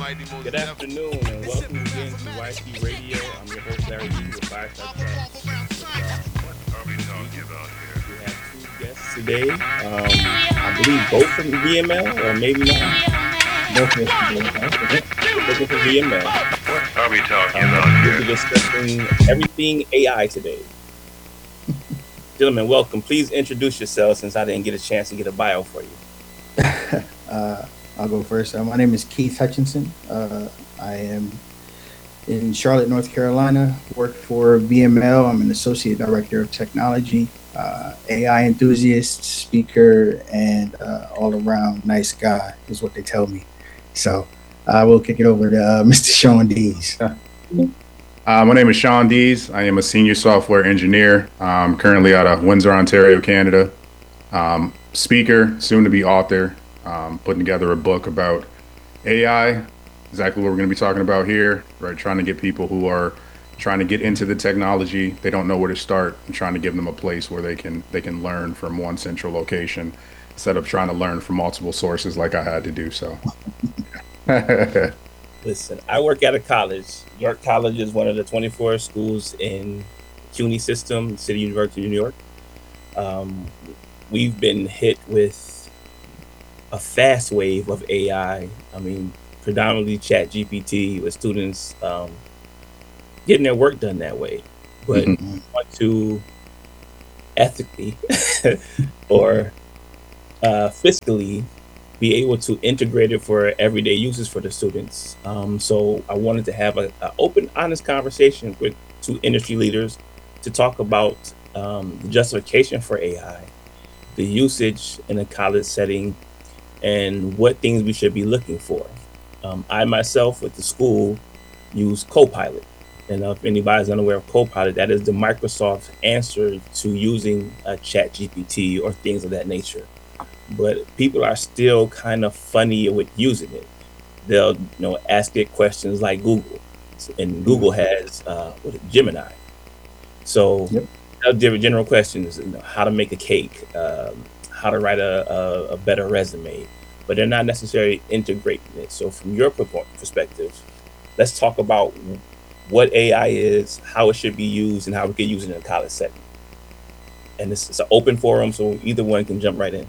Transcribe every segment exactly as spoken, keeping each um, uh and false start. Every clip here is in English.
Good afternoon and welcome again to Y T Radio. I'm your host Larry E with Fireside Chats. With um, this week we have two guests today. Um, I believe both from V M L or maybe not. Both of us can do it. Yep. Looking for V M L. What are we talking Um, about we'll be here? discussing everything A I today. Gentlemen, welcome. Please introduce yourselves since I didn't get a chance to get a bio for you. uh, I'll go first. Uh, my name is Keith Hutchinson. Uh, I am in Charlotte, North Carolina. Work for V M L. I'm an associate director of technology, uh, A I enthusiast, speaker, and uh, all around nice guy is what they tell me. So I will kick it over to uh, mister Sean Dees. Uh, my name is Sean Dees. I am a senior software engineer. I'm currently out of Windsor, Ontario, Canada. Um, speaker, soon to be author, um, putting together a book about A I, exactly what we're going to be talking about here, right? Trying to get people who are trying to get into the technology, they don't know where to start, and trying to give them a place where they can they can learn from one central location instead of trying to learn from multiple sources like I had to do so. Listen, I work at a college. York College is one of the twenty-four schools in CUNY system, City University of New York. Um, we've been hit with a fast wave of A I. I mean, predominantly Chat G P T, with students um, getting their work done that way. But Mhm. we want to ethically or uh, fiscally be able to integrate it for everyday uses for the students. Um, so I wanted to have an open, honest conversation with two industry leaders to talk about um, the justification for A I, the usage in a college setting, and what things we should be looking for. Um, I myself, with the school, use Copilot. And uh, if anybody's unaware of Copilot, that is the Microsoft answer to using a Chat G P T or things of that nature. But people are still kind of funny with using it. They'll, you know, ask it questions like Google, and Google has uh, what is it, Gemini. So Yep. they'll give general questions, you know, how to make a cake, um, how to write a, a, a better resume, but they're not necessarily integrating it. So from your perpo- perspective, let's talk about what A I is, how it should be used, and how we can use it in a college setting. And it's, it's an open forum, so either one can jump right in.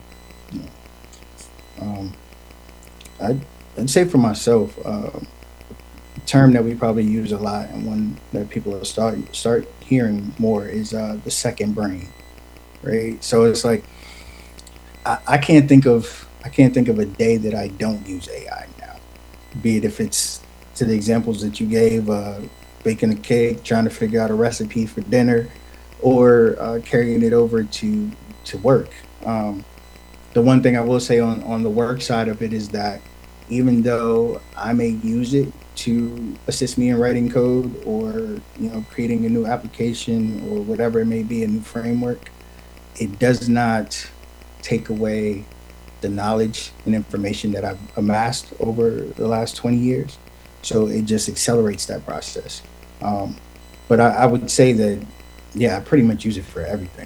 Um, I'd, I'd say for myself, uh, a term that we probably use a lot and one that people are start start hearing more is uh, the second brain, right? So it's like I, I can't think of I can't think of a day that I don't use A I now. Be it if it's to the examples that you gave, uh, baking a cake, trying to figure out a recipe for dinner, or uh, carrying it over to to work. Um, the one thing I will say on on the work side of it is that even though I may use it to assist me in writing code or you know creating a new application or whatever it may be, a new framework, it does not take away the knowledge and information that I've amassed over the last twenty years. So it just accelerates that process. Um, but I, I would say that, yeah, I pretty much use it for everything.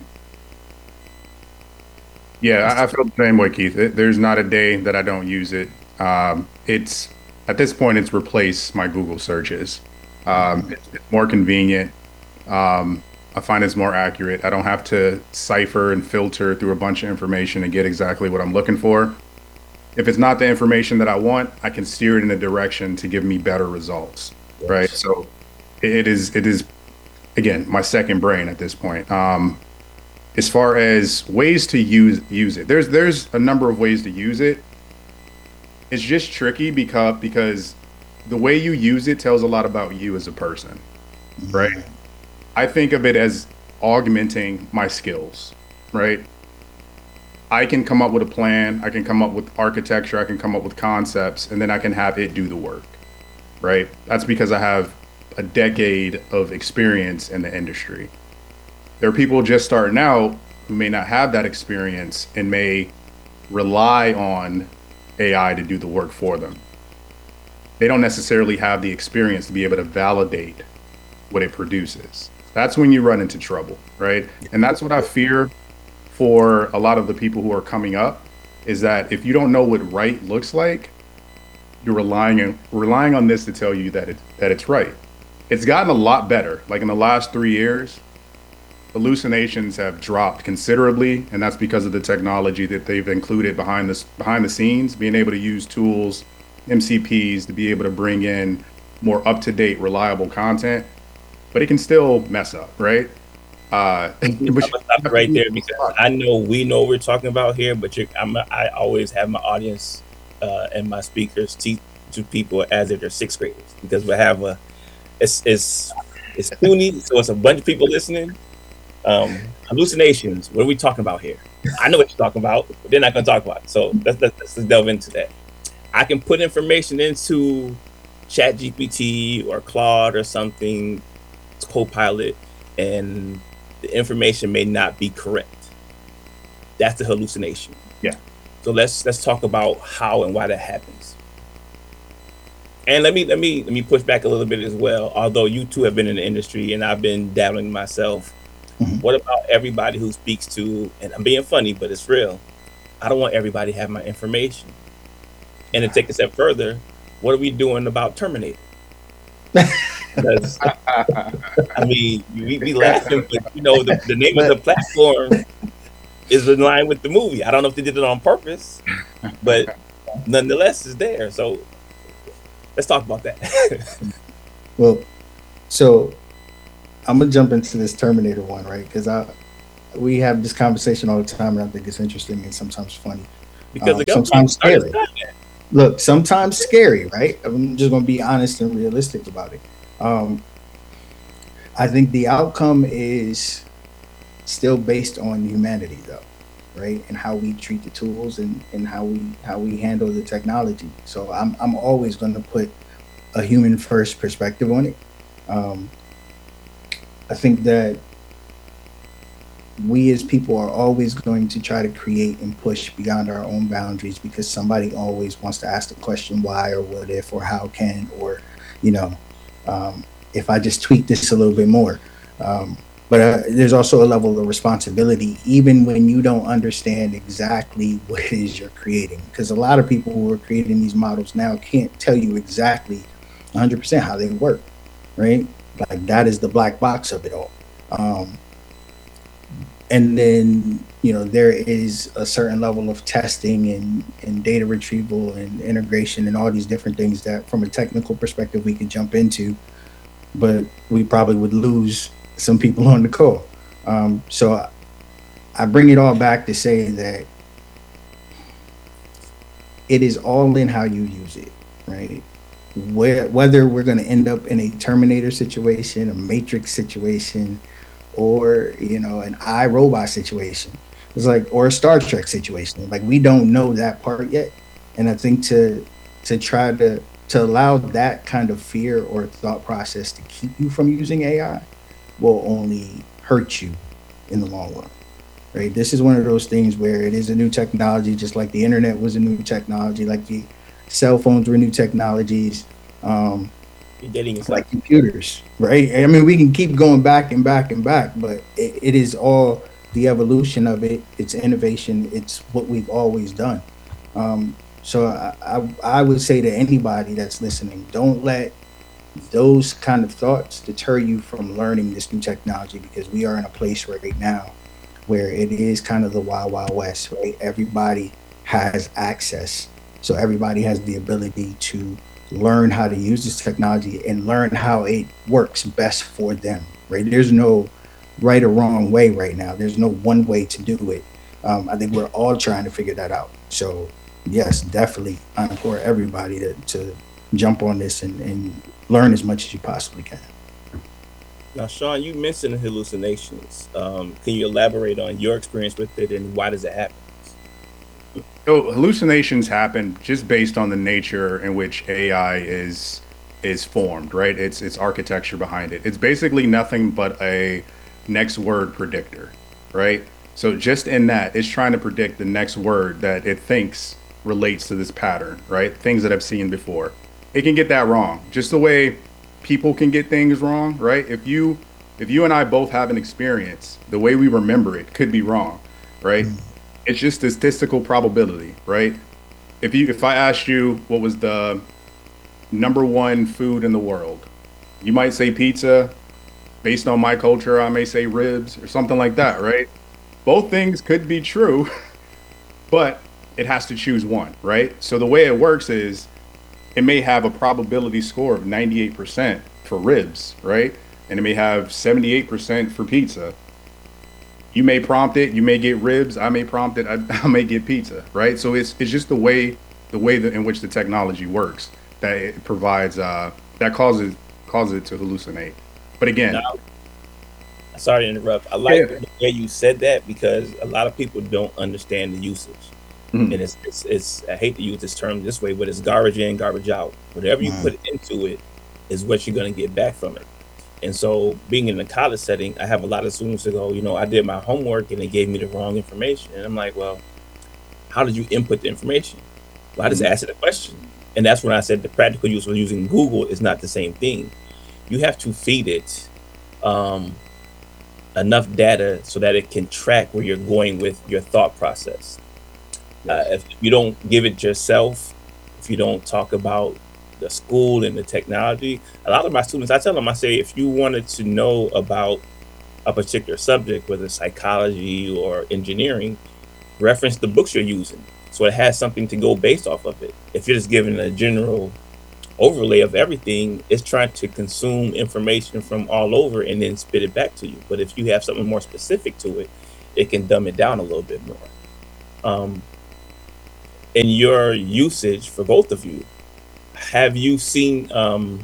Yeah, I I feel the same way, Keith. It, there's not a day that I don't use it. Um, it's at this point, it's replaced my Google searches. Um, it's, it's more convenient. Um, I find it's more accurate. I don't have to cipher and filter through a bunch of information to get exactly what I'm looking for. If it's not the information that I want, I can steer it in a direction to give me better results, right? Yes. So it it is it is again my second brain at this point. Um, as far as ways to use use it, there's there's a number of ways to use it. It's just tricky because because the way you use it tells a lot about you as a person, right? Yeah. I think of it as augmenting my skills, right? I can come up with a plan, I can come up with architecture, I can come up with concepts, and then I can have it do the work, right? That's because I have a decade of experience in the industry. There are people just starting out who may not have that experience and may rely on A I to do the work for them. They don't necessarily have the experience to be able to validate what it produces. That's when you run into trouble, right? And that's what I fear for a lot of the people who are coming up is that if you don't know what right looks like, you're relying on relying on this to tell you that it that it's right. It's gotten a lot better. Like in the last three years, hallucinations have dropped considerably, and that's because of the technology that they've included behind this behind the scenes, being able to use tools, M C Ps, to be able to bring in more up-to-date, reliable content. But it can still mess up, right? Uh, I'm gonna stop it right there because I know we know what we're talking about here, but you're, I'm, I always have my audience uh, and my speakers teach to people as if they're sixth graders because we have a it's it's it's C U N Y, so it's a bunch of people listening. Um, hallucinations. What are we talking about here? I know what you're talking about, but they're not going to talk about it. So let's, let's, let's delve into that. I can put information into ChatGPT or Claude or something, Copilot, and the information may not be correct. That's the hallucination. Yeah. So let's let's talk about how and why that happens. And let me let me let me push back a little bit as well. Although you two have been in the industry and I've been dabbling myself. Mhm. What about everybody who speaks to? And I'm being funny, but it's real. I don't want everybody to have my information. And to take a step further, what are we doing about Terminator? Because I mean, we, we laughing, but you know, the, the name of the platform is in line with the movie. I don't know if they did it on purpose, but nonetheless, it's there. So let's talk about that. Well, so I'm gonna jump into this Terminator one, right? Because I we have this conversation all the time, and I think it's interesting and sometimes funny. because Um, the government sometimes started scary. doing that. Look, sometimes scary, right? I'm just gonna be honest and realistic about it. Um, I think the outcome is still based on humanity, though, right? And how we treat the tools and, and how we how we handle the technology. So I'm I'm always gonna put a human first perspective on it. Um, I think that we as people are always going to try to create and push beyond our own boundaries because somebody always wants to ask the question why or what if or how can or you know um, if I just tweak this a little bit more. Um, but uh, there's also a level of responsibility even when you don't understand exactly what it is you're creating, because a lot of people who are creating these models now can't tell you exactly one hundred percent how they work, right? Like that is the black box of it all. Um, and then you know there is a certain level of testing and, and data retrieval and integration and all these different things that from a technical perspective we could jump into, but we probably would lose some people on the call. Um, so I, I bring it all back to say that it is all in how you use it, right? Where, whether we're going to end up in a Terminator situation, a Matrix situation, or you know an iRobot situation, it's like, or a Star Trek situation. Like we don't know that part yet, and I think to to try to to allow that kind of fear or thought process to keep you from using A I will only hurt you in the long run. Right? This is one of those things where it is a new technology, just like the internet was a new technology, like the cell phones were new technologies. Um, You're dating yourself. like computers, right? I mean, we can keep going back and back and back, but it, it is all the evolution of it. It's innovation. It's what we've always done. Um, so I, I, I would say to anybody that's listening, don't let those kind of thoughts deter you from learning this new technology, because we are in a place right now where it is kind of the wild, wild west, right? Everybody has access. So everybody has the ability to learn how to use this technology and learn how it works best for them, right? There's no right or wrong way right now. There's no one way to do it. Um, I think we're all trying to figure that out. So yes, definitely I implore everybody to, to jump on this and, and learn as much as you possibly can. Now, Sean, you mentioned hallucinations. Um, can you elaborate on your experience with it and why does it happen? So hallucinations happen just based on the nature in which A I is is formed, right? It's it's architecture behind it. It's basically nothing but a next word predictor, right? So just in that, it's trying to predict the next word that it thinks relates to this pattern, right? Things that I've seen before. It can get that wrong, just the way people can get things wrong, right? If you if you and I both have an experience, the way we remember it could be wrong, right? It's just a statistical probability, right? If you if I asked you what was the number one food in the world. You might say pizza. Based on my culture, I may say ribs or something like that, right? Both things could be true, but it has to choose one, right? So the way it works is it may have a probability score of ninety-eight percent for ribs, right? And it may have seventy-eight percent for pizza. You may prompt it, you may get ribs, I may prompt it, I, I may get pizza, right? So it's it's just the way the way that in which the technology works that it provides uh that causes causes it to hallucinate. But again, Now, sorry to interrupt. I like yeah, the way you said that because a lot of people don't understand the usage. And mhm, it's, it's, it's, I hate to use this term this way, but it's garbage in, garbage out. Whatever you Mm, put into it is what you're going to get back from it. And so, being in a college setting, I have a lot of students that go, you know, I did my homework and they gave me the wrong information. And I'm like, well, how did you input the information? Well, I just mhm, asked it a question. And that's when I said the practical use of using Google is not the same thing. You have to feed it um, enough data so that it can track where you're going with your thought process. Uh, yes, if you don't give it yourself, if you don't talk about the school and the technology, a lot of my students, I tell them, I say, if you wanted to know about a particular subject, whether it's psychology or engineering, reference the books you're using. So it has something to go based off of it. If you're just giving a general overlay of everything, it's trying to consume information from all over and then spit it back to you. But if you have something more specific to it, it can dumb it down a little bit more. Um, in your usage for both of you, have you seen um,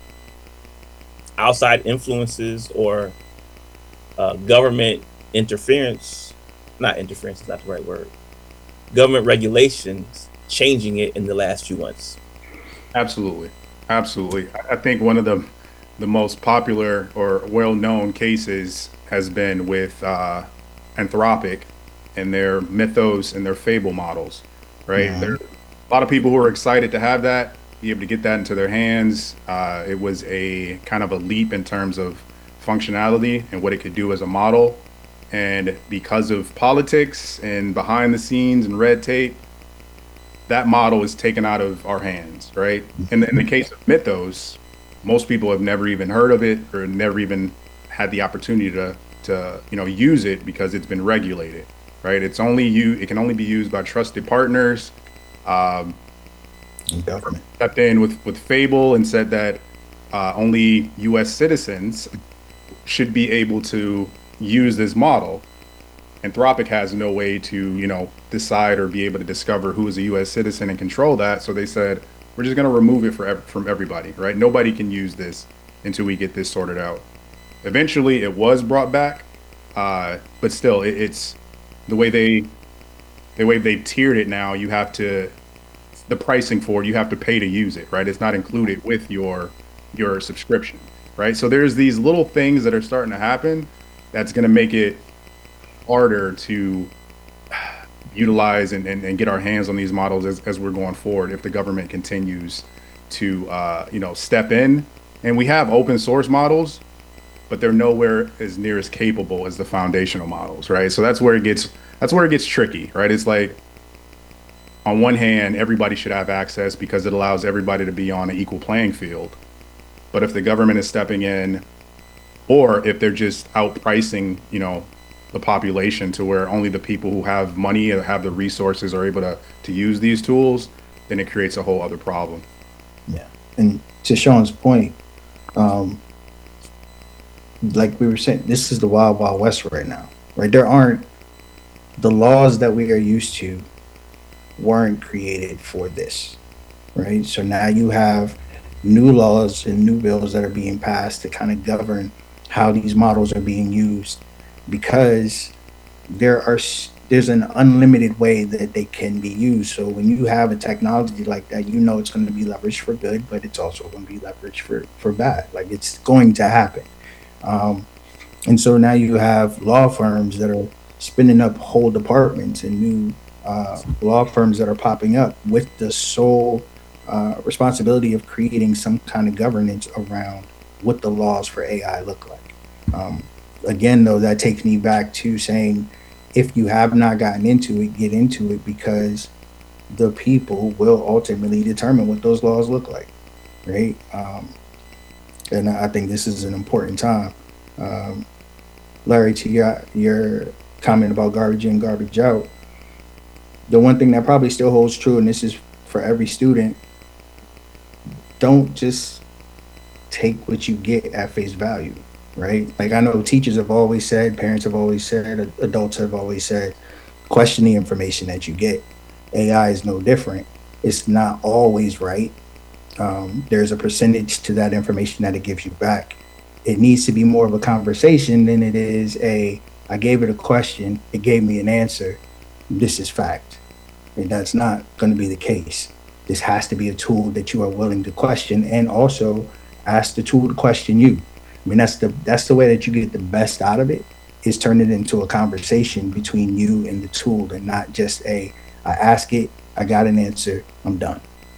outside influences or uh, government interference? Not interference is not the right word. Government regulations changing it in the last few months. absolutely, absolutely. I I think one of the the most popular or well-known cases has been with uh, Anthropic and their mythos and their fable models, right? There mm, are a lot of people who are excited to have that, be able to get that into their hands. Uh, it was a kind of a leap in terms of functionality and what it could do as a model. And because of politics and behind the scenes and red tape, that model is taken out of our hands, right? In the, in the case of Mythos, most people have never even heard of it or never even had the opportunity to to you know use it because it's been regulated, right? It's only you. It can only be used by trusted partners. Um, government. Stepped in with with Fable and said that uh, only U S citizens should be able to use this model. Anthropic has no way to, you know, decide or be able to discover who is a U S citizen and control that. So they said, we're just going to remove it for ev- from everybody, right? Nobody can use this until we get this sorted out. Eventually, it was brought back, uh, but still, it, it's the way they the way they tiered it now. You have to the pricing for it. You have to pay to use it, right? It's not included with your your subscription, right? So there's these little things that are starting to happen that's going to make it harder to utilize and, and, and get our hands on these models as, as we're going forward if the government continues to uh, you know step in. And we have open source models, but they're nowhere as near as capable as the foundational models, right? So that's where it gets that's where it gets tricky, right? It's like on one hand, everybody should have access because it allows everybody to be on an equal playing field. But if the government is stepping in, or if they're just outpricing, you know, the population to where only the people who have money and have the resources are able to to use these tools, then it creates a whole other problem. Yeah. And to Sean's point, um, like we were saying, this is the wild, wild west right now, right? There aren't the laws that we are used to weren't created for this, right? So now you have new laws and new bills that are being passed to kind of govern how these models are being used because there are s- there's an unlimited way that they can be used. So when you have a technology like that, you know it's going to be leveraged for good, but it's also going to be leveraged for for bad. Like it's going to happen. Um, and so now you have law firms that are spinning up whole departments and new uh, law firms that are popping up with the sole uh, responsibility of creating some kind of governance around what the laws for A I look like. Um, Again, though, that takes me back to saying if you have not gotten into it, get into it because the people will ultimately determine what those laws look like. right? Um, and I think this is an important time. Um, Larry, to your your comment about garbage in, garbage out, the one thing that probably still holds true, and this is for every student, don't just take what you get at face value, right? Like I know teachers have always said, parents have always said, adults have always said, question the information that you get. A I is no different. It's not always right. Um, there's a percentage to that information that it gives you back. It needs to be more of a conversation than it is a, I gave it a question, it gave me an answer. This is fact. And that's not going to be the case. This has to be a tool that you are willing to question, and also ask the tool to question you. I mean, that's the that's the way that you get the best out of it, is turn it into a conversation between you and the tool, and not just a, I ask it, I got an answer, I'm done.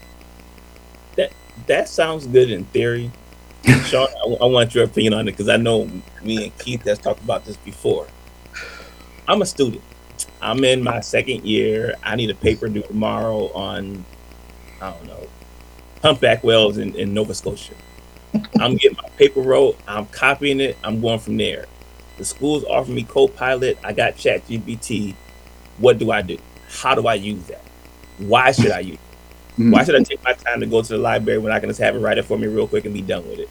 That that sounds good in theory. Sean, I, I want your opinion on it because I know me and Keith has talked about this before. I'm a student. I'm in my second year. I need a paper due tomorrow on, I don't know, humpback whales in, in Nova Scotia. I'm getting my paper wrote. I'm copying it. I'm going from there. The school's offering me Copilot. I got ChatGPT. What do I do? How do I use that? Why should I use it? Mm-hmm. Why should I take my time to go to the library when I can just have it write it for me real quick and be done with it?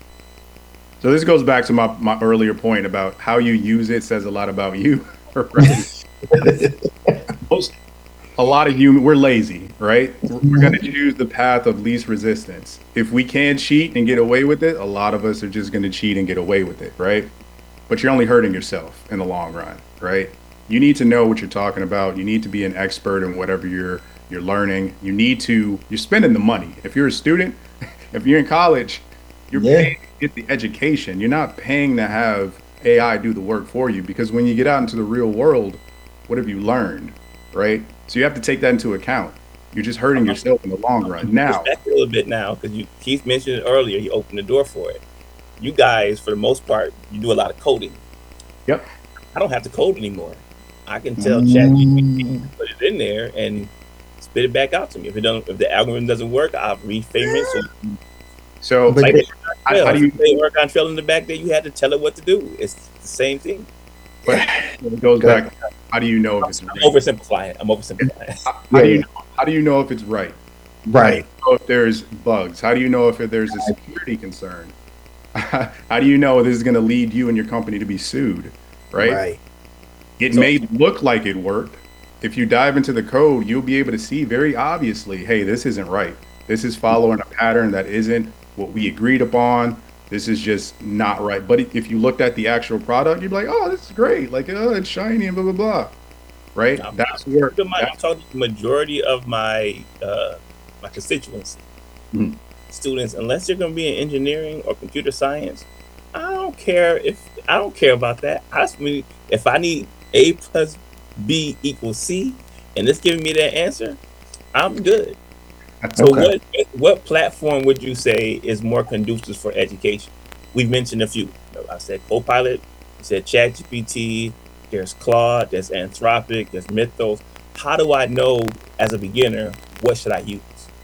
So this goes back to my, my earlier point about how you use it says a lot about you, right? Most, a lot of human, we're lazy, right? We're going to choose the path of least resistance. If we can cheat and get away with it, a lot of us are just going to cheat and get away with it, right? But you're only hurting yourself in the long run, right? You need to know what you're talking about. You need to be an expert in whatever you're you're learning. You need to, you're spending the money. If you're a student, if you're in college, you're yeah. paying to get the education. You're not paying to have A I do the work for you, because when you get out into the real world, what have you learned, right? So you have to take that into account. You're just hurting yourself in the long run. Now, back a little bit now, because you Keith mentioned it earlier. He opened the door for it. You guys, for the most part, you do a lot of coding. Yep. I don't have to code anymore. I can tell mm. ChatGPT to put it in there and spit it back out to me. If it don't, if the algorithm doesn't work, I'll reframe it. So, so like they, how, how do you they work on trail in the back there? You had to tell it what to do. It's the same thing. But it goes back. How do you know if it's I'm right? oversimplifying? I'm oversimplifying. How, how do you know, how do you know if it's right? Right. How do you know if there's bugs? How do you know if there's a security concern? How do you know this is going to lead you and your company to be sued? Right. Right. It So- may look like it worked. If you dive into the code, you'll be able to see very obviously, hey, this isn't right. This is following a pattern that isn't what we agreed upon. This is just not right. But if you looked at the actual product, you'd be like, oh, this is great. Like, oh, it's shiny and blah, blah, blah. Right? I'm, That's I'm, where. talking about- I'm That's, talking to the majority of my uh, my constituents, Mhm. students. Unless you're going to be in engineering or computer science, I don't care if I don't care about that. I just mean, if I need A plus B equals C, and it's giving me that answer, I'm good. So Okay. what what platform would you say is more conducive for education? We've mentioned a few. I said Copilot, I said ChatGPT, there's Claude, there's Anthropic, there's Mythos. How do I know as a beginner what should I use?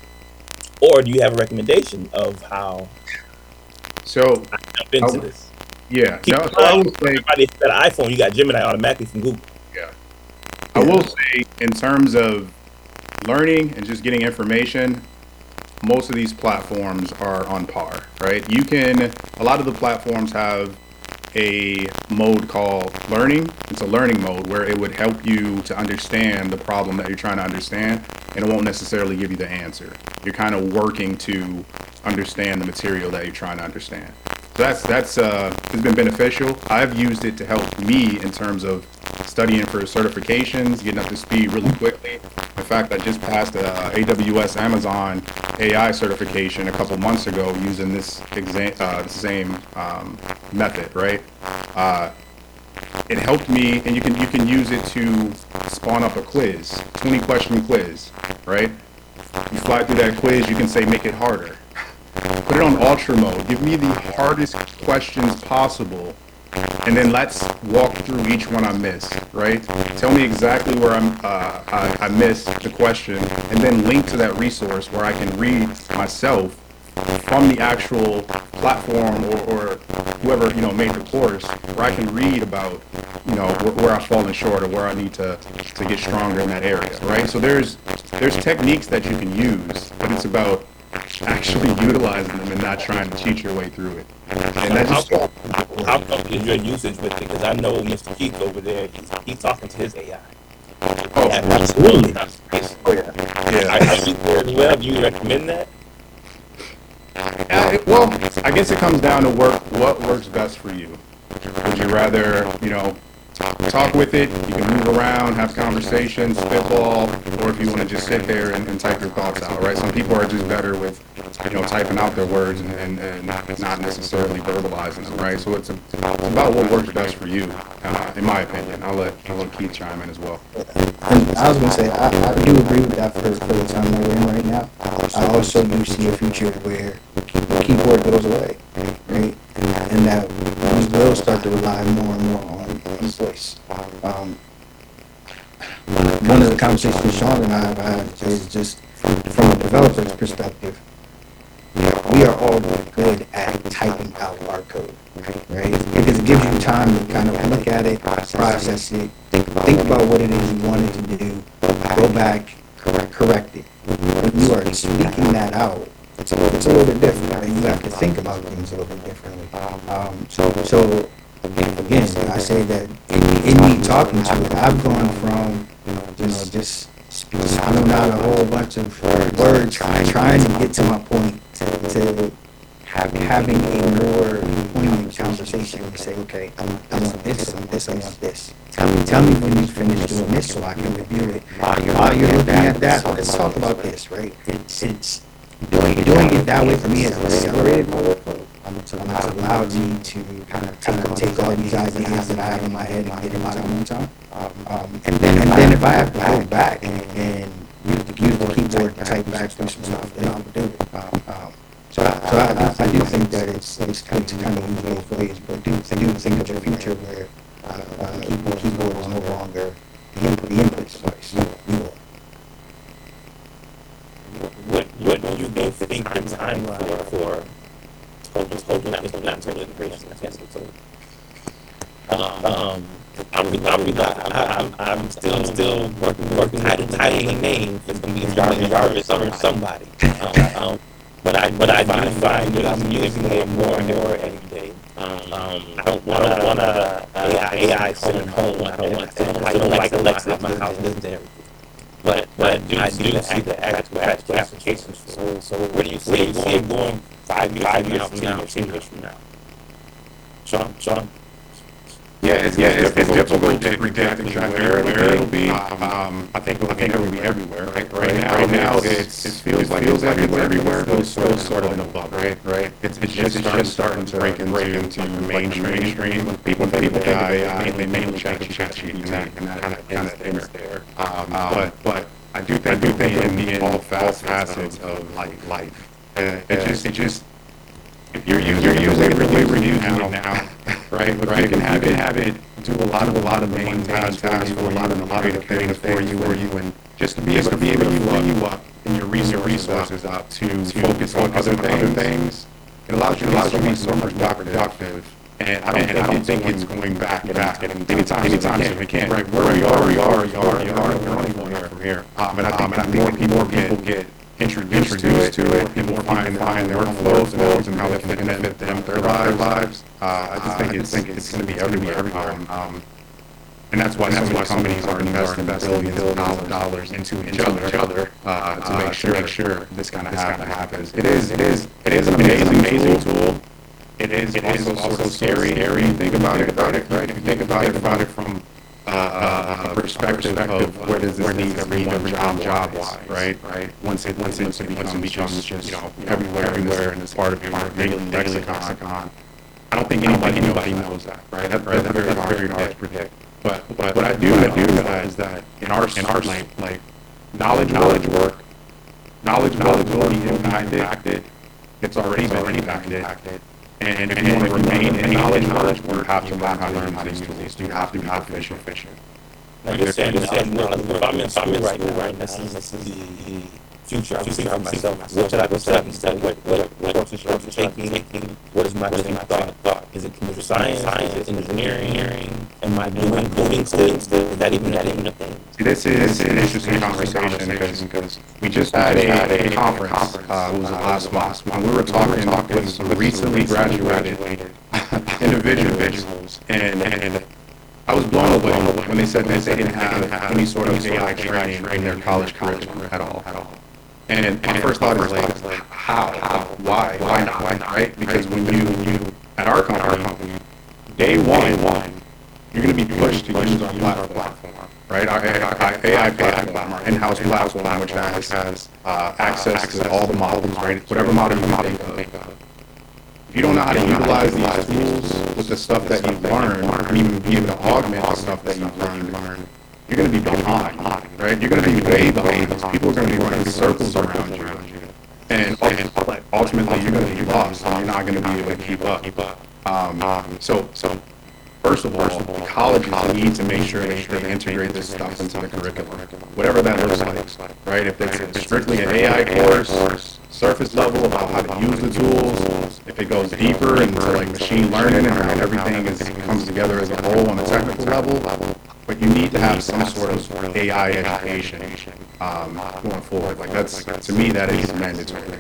Or do you have a recommendation of how so, I jump into I w- this? yeah. Keep No, in so I mind, will say, everybody that's got an iPhone, you got Gemini automatically from Google. yeah. I will say, in terms of learning and just getting information, most of these platforms are on par, right? You can, a lot of the platforms have a mode called learning. It's a learning mode where it would help you to understand the problem that you're trying to understand, and it won't necessarily give you the answer. You're kind of working to understand the material that you're trying to understand. So that's that's uh, it's been beneficial. I've used it to help me in terms of studying for certifications, getting up to speed really quickly. In fact, I just passed a A W S Amazon A I certification a couple months ago using this exam, uh, the same um, method, right? Uh, it helped me, and you can you can use it to spawn up a quiz, twenty question quiz, right? You fly through that quiz, you can say make it harder. Put it on ultra mode. Give me the hardest questions possible, and then let's walk through each one I missed, right? Tell me exactly where I'm, uh, I, I missed the question, and then link to that resource where I can read myself from the actual platform or, or whoever, you know, made the course, where I can read about, you know, where, where I've fallen short or where I need to, to get stronger in that area, right? So there's there's techniques that you can use, but it's about actually utilizing them and not trying to cheat your way through it. And that's How just, come, how come is your usage with it? Because I know Mister Keith over there, he's, he's talking to his A I. oh, Yeah, absolutely. Oh, yeah. yeah. Are you there as well? Do you recommend that? Uh, well, I guess it comes down to work. What works best for you? Would you rather, you know, talk with it? You can move around, have conversations, spitball, or if you want to just sit there and, and type your thoughts out, right? Some people are just better with, you know, typing out their words and, and, and not necessarily verbalizing them, right? So it's, a, it's about what works best for you, uh, in my opinion. I'll let I'll let Keith chime in as well. And I was gonna say, I, I do agree with that for, for the time that we're in right now. I also do see a future where the keyboard goes away, right? And that we will start to rely more and more on, on voice. Um, one of the conversations Sean and I have had is just from a developer's perspective, we are all good at typing out our code, right? Because it gives you time to kind of look at it, process it, think about what it is you wanted to do, go back, correct it. When you are speaking that out, it's a little, it's a little bit different, right? You have to think about things a little bit differently. Um, so, so again, I say that in me talking to it, I've gone from, you know, just spewing out a whole bunch of words, trying to get to my point, to having a more poignant conversation and say, okay, I want this, I want this, I want this. Tell me, tell me when you finish doing this so I can review it. While you're looking at that, let's talk about this, right? It's, it's doing, doing it that way for me has accelerated my workload. So it's allowed me to kind of take, take all these ideas that I have in my head and get them out at one time. Um, and then, and then if I have to go back and, and use the, use the keyboard to type back through some stuff, then I'll do it. Um, um, so I, so I, I do think that it's it's good to kind of use both ways, but I do, I do think of a future where uh, uh, keyboard, keyboard is no longer the input, the input device. What what do you both think the time for for total total not not total integration? I guess it's um, um I'm I'm I'm I'm still still working working title titling name. It's gonna be Jarvis Jarvis or somebody. Um, um, but I but I do find that I'm using it more and more every day. Um, I don't want to want a A I sitting home. I don't want to. I don't like Alexa at my house. But but I do, I do see the actual applications. So so where do you see it going, going five years five years from now, ten years from now? Sean, Sean. Yeah, it's, yeah, it's, it's difficult to predict exactly where, where it'll be. Um, um, I think it'll, I think it'll be everywhere. Right, right now, right now it's, it feels like it's everywhere. Everywhere, but it's still sort of in a bubble. Right, right. It's, it's just it's just starting to break into, break into mainstream. mainstream. When people think of A I, they mainly check chat sheet and that kind of kind of ends there. Um, but but I do think I do think it'll be in all facets of like life. It just it just. If you're using, you're using it the way we're using it now, right? Right. You can have it, have it do a lot of a lot of main tasks for you, a lot of a lot of the things for you, for you, and just to be able to be able to free you up and your resources up to focus on other things. It allows you allows you to be so much more productive. And I don't think, I don't think it's going back, back anytime, anytime soon. It can't. Right, where we are, we are, we are, we are. We're only going from here. Um, and I think, um, and I think more people get introduced, introduced to it, to it. People find find their workflows and, and how they can benefit them, their lives. lives. Uh, I just think uh, it's, think it's going to be everywhere. everywhere. Um, um, and that's why, that's why so many are investing billions of dollars into each other, each other uh, to make uh, sure, make sure this kind of happens. It is, it is, it is an amazing, amazing tool. It is, it is also sort of scary. Scary. You think about it, about it, right? If you think about it, about it from uh, uh, a perspective of where does this need everyone job, job wise, right? Right. Once it, once it, once it becomes, becomes just, you know, everywhere, everywhere, and it's part of your daily lexicon. I don't think anybody, anybody knows that, right? That, right? That's very, that's very hard to predict. But, but what I do, I do know is that in our, in our like, like knowledge, knowledge work, knowledge, knowledge will be impacted. It's already been impacted. And if you want to remain in knowledge, knowledge, you have to learn how to learn how to use these. You have to be efficient. efficient. Like you're saying, if I'm in school right now, this is the future, I was thinking to myself, what should I be studying? What, what, what courses should I be taking? What is my train of thought? Is it computer science? Is it engineering? Am I doing coding still? Is that even that even a thing? See, this is an interesting conversation because we just had a, a conference, uh, it was last month, and we were talking with some recently graduated individuals, and, and I was blown away when they said that they didn't have any sort of A I training in their college curriculum at all. And my first thought is like, how? Why? Why not? Right? Because when you, at our company, day one, you're going to be pushed to use our platform, right? Our A I platform, our in-house platform, which has uh, access to all the models, right? Whatever model you can think of. If you don't know how to utilize these tools with the stuff that you've learned, and even be able to augment the stuff that you've learned, you're going to be behind, right? You're going to be way behind. People are going to be running circles around you. And ultimately, you're going to be lost, and you're not going to be able to keep up. Um, so, so first of all, colleges need to make sure they, they integrate this stuff into the curriculum, whatever that looks like, right? If it's strictly an A I course, surface level about how to use the tools, if it goes deeper into like machine learning and how everything is comes together as a whole on a technical level, but you need to have some sort of A I education um, going forward. Like that's, to me, that is mandatory.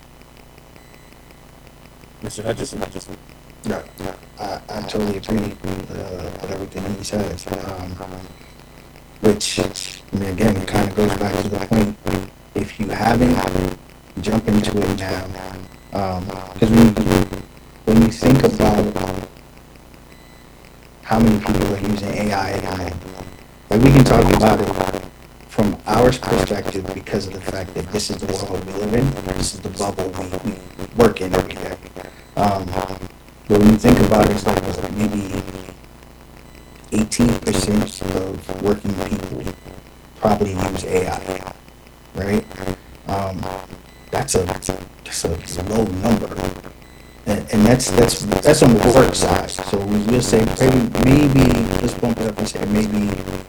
Mister Hutchison, Hutchison. Yeah, I, I totally agree uh, with everything he says. Um, which, I mean, again, it kind of goes back to the point. If you haven't, jump into it now. Because um, when, when you think about how many people are using A I, like we can talk about it from our perspective because of the fact that this is the world we live in. This is the bubble we, we work in every day. Um, But when you think about it, it's like maybe eighteen percent of working people probably use A I, right? Um, that's a that's a low number, and, and that's that's that's on the work side. So we'll say maybe, maybe let's bump it up and say maybe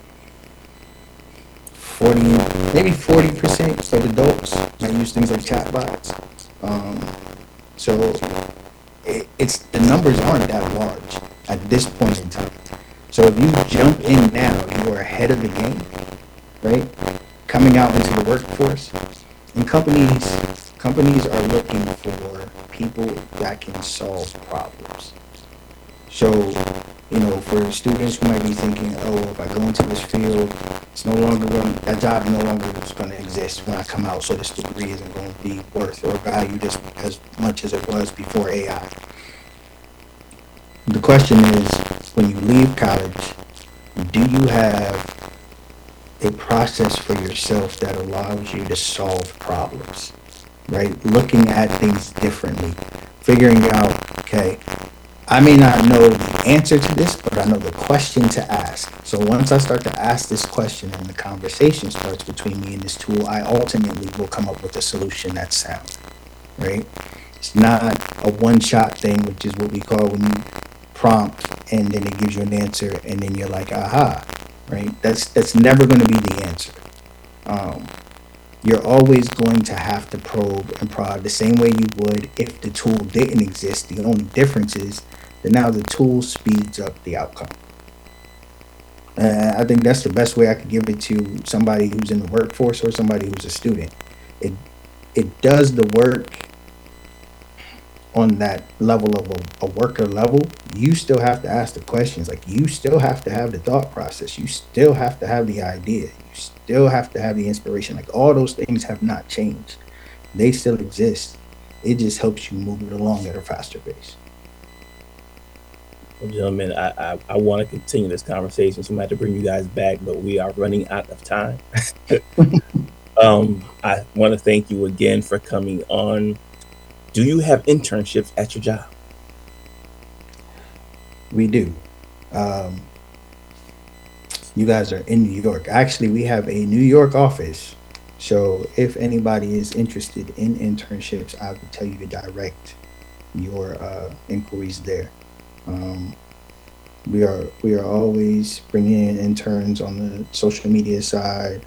forty, maybe forty percent of adults might use things like chatbots. Um, so. It, it's the numbers aren't that large at this point in time. So if you jump in now, you are ahead of the game, right? Coming out into the workforce, and companies companies are looking for people that can solve problems. So, you know, for students who might be thinking, oh, if I go into this field, it's no longer going, that job no longer is going to exist when I come out, so this degree isn't going to be worth or valued as, as much as it was before A I. The question is, when you leave college, do you have a process for yourself that allows you to solve problems, right? Looking at things differently, figuring out, okay, I may not know the answer to this, but I know the question to ask. So once I start to ask this question and the conversation starts between me and this tool, I ultimately will come up with a solution that's sound, right? It's not a one-shot thing, which is what we call when you prompt and then it gives you an answer and then you're like, aha, right? That's that's never going to be the answer. Um, you're always going to have to probe and prod the same way you would if the tool didn't exist. The only difference is that now the tool speeds up the outcome. Uh, I think that's the best way I could give it to somebody who's in the workforce or somebody who's a student. It it does the work on that level of a, a worker level. You still have to ask the questions. Like, you still have to have the thought process. You still have to have the idea. You still have to have the inspiration. Like, all those things have not changed. They still exist. It just helps you move it along at a faster pace. Well, gentlemen, I, I, I want to continue this conversation, so I'm going to have to bring you guys back, but we are running out of time. um, I want to thank you again for coming on. Do you have internships at your job? We do. Um, you guys are in New York. Actually, we have a New York office. So if anybody is interested in internships, I would tell you to direct your uh, inquiries there. Um, we are we are always bringing in interns on the social media side,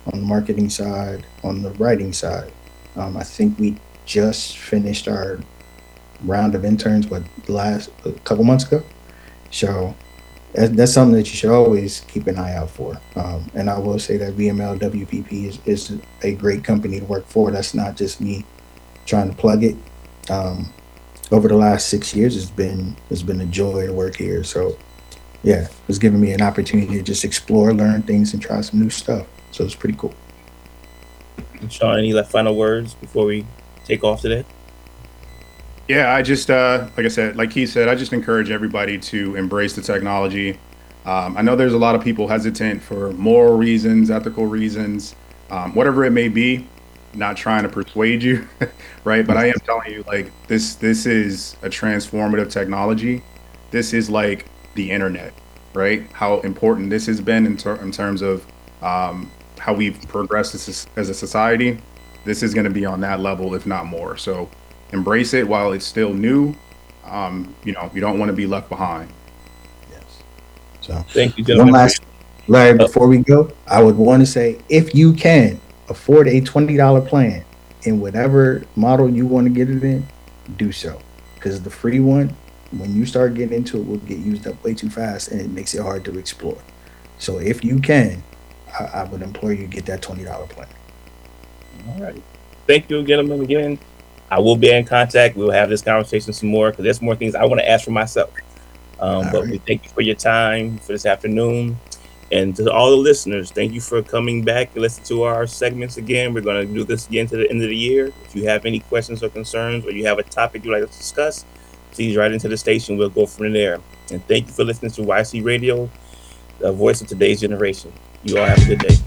on the marketing side, on the writing side. Um, I think we just finished our round of interns, what, last a couple months ago. So that's, that's something that you should always keep an eye out for. Um, and I will say that V M L W P P is, is a great company to work for. That's not just me trying to plug it. Um, over the last six years, it's been it's been a joy to work here. So yeah, it's given me an opportunity to just explore, learn things, and try some new stuff. So it's pretty cool. Sean, any last final words before we take off today? Yeah, I just, uh, like I said, like he said, I just encourage everybody to embrace the technology. Um, I know there's a lot of people hesitant for moral reasons, ethical reasons, um, whatever it may be. Not trying to persuade you, right? But I am telling you, like, this this is a transformative technology. This is like the internet, right? How important this has been in, ter- in terms of um, how we've progressed as, as a society. This is going to be on that level, if not more. So embrace it while it's still new. Um, you know, you don't want to be left behind. Yes. So Thank you, one gentlemen. last, Larry, before we go, I would want to say, if you can afford a twenty dollars plan in whatever model you want to get it in, do so. Because the free one, when you start getting into it, will get used up way too fast and it makes it hard to explore. So if you can, I, I would implore you to get that twenty dollars plan. All right. Thank you, gentlemen, again. I will be in contact. We'll have this conversation some more because there's more things I want to ask for myself. Um, but right. we thank you for your time for this afternoon. And to all the listeners, thank you for coming back and listen to our segments again. We're going to do this again to the end of the year. If you have any questions or concerns, or you have a topic you'd like to discuss, please write into the station. We'll go from there. And thank you for listening to Y C Radio, the voice of today's generation. You all have a good day.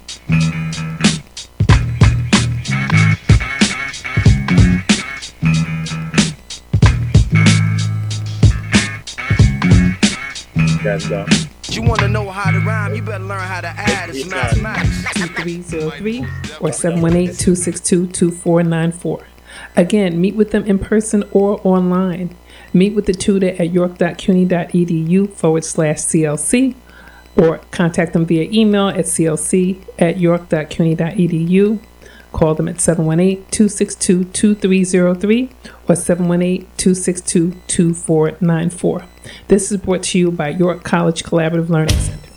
You guys go. You wanna know how to rhyme, you better learn how to add. It's mathematics. two three zero three or seven one eight, two six two, two four nine four. Again, meet with them in person or online. Meet with the tutor at york.cuny.edu forward slash CLC or contact them via email at clc at york.cuny.edu. Call them at seven one eight, two six two, two three zero three or seven one eight, two six two, two four nine four. This is brought to you by York College Collaborative Learning Center.